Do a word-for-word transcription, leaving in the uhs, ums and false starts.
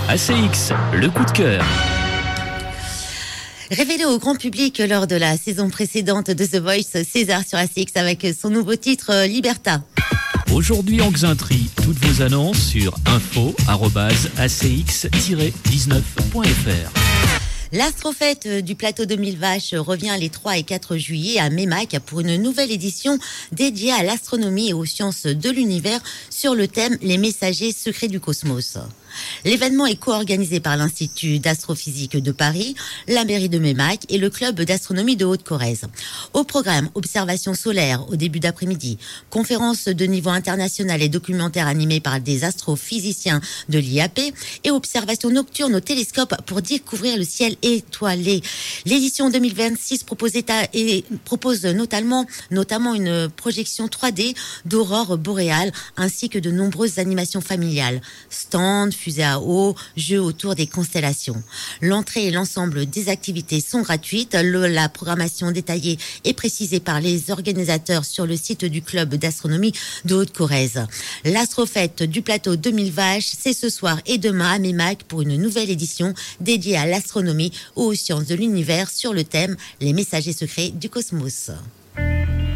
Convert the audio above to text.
A C X, le coup de cœur. Révélé au grand public lors de la saison précédente de The Voice, César sur A C X avec son nouveau titre Liberta. Aujourd'hui en Xainterie, toutes vos annonces sur info arobase a c x tiret dix-neuf point f r. L'astrofête du plateau de Mille Vaches revient les trois et quatre juillet à Meymac pour une nouvelle édition dédiée à l'astronomie et aux sciences de l'univers sur le thème Les messagers secrets du cosmos. L'événement est co-organisé par l'Institut d'astrophysique de Paris, la mairie de Meymac et le club d'astronomie de Haute-Corrèze. Au programme, observation solaire au début d'après-midi, conférence de niveau international et documentaire animée par des astrophysiciens de l'I A P et observation nocturne au télescope pour découvrir le ciel étoilé. L'édition deux mille vingt-six propose, état et propose notamment, notamment une projection trois D d'aurore boréale ainsi que de nombreuses animations familiales, stands, fusées à eau, jeux autour des constellations. L'entrée et l'ensemble des activités sont gratuites. Le, la programmation détaillée est précisée par les organisateurs sur le site du club d'astronomie de Haute-Corrèze. L'astrofête du plateau de Mille Vaches, c'est ce soir et demain à Meymac pour une nouvelle édition dédiée à l'astronomie ou aux sciences de l'univers sur le thème Les messagers secrets du cosmos.